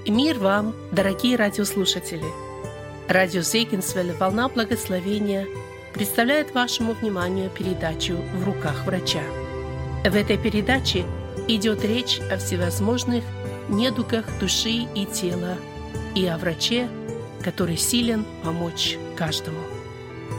Мир вам, дорогие радиослушатели! Радио Зегенсвелле «Волна благословения» представляет вашему вниманию передачу «В руках врача». В этой передаче идет речь о всевозможных недугах души и тела и о враче, который силен помочь каждому.